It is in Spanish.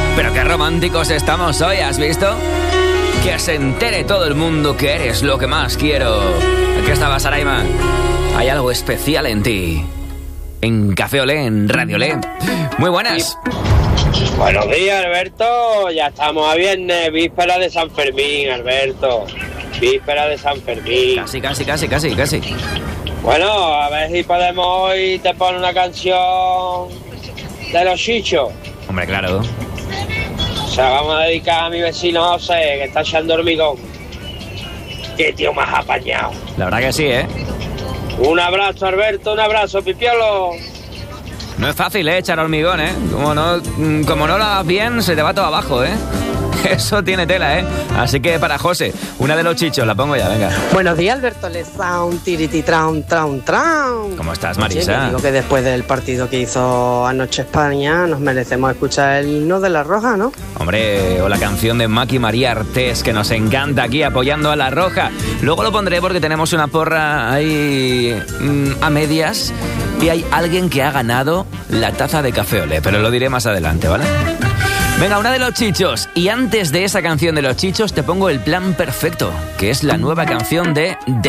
Pero qué románticos estamos hoy, ¿has visto? Que se entere todo el mundo que eres lo que más quiero. ¿Qué estabas, Araima? Hay algo especial en ti. En Café Olé, en Radio Olé. Muy buenas. Buenos días, Alberto. Ya estamos a viernes, víspera de San Fermín, Alberto. Víspera de San Fermín. Casi. Bueno, a ver si podemos hoy te poner una canción de los Chichos. Hombre, claro. O sea, vamos a dedicar a mi vecino José, que está echando hormigón. Qué tío más apañado. La verdad que sí, ¿eh? Un abrazo, Alberto, un abrazo, Pipiolo. No es fácil, echar hormigón, ¿eh? Como no lo hagas bien, se te va todo abajo, ¿eh? Eso tiene tela, ¿eh? Así que para José, una de los Chichos, la pongo ya, venga. Buenos días, Alberto Lezaun, tiriti traun. ¿Cómo estás, Marisa? Oye, digo que después del partido que hizo anoche España, nos merecemos escuchar el himno de La Roja, ¿no? Hombre, o la canción de Maki María Artés, que nos encanta aquí apoyando a La Roja. Luego lo pondré porque tenemos una porra ahí a medias y hay alguien que ha ganado la taza de Café Olé, pero lo diré más adelante, ¿vale? Venga, una de los Chichos. Y antes de esa canción de los Chichos te pongo el plan perfecto, que es la nueva canción de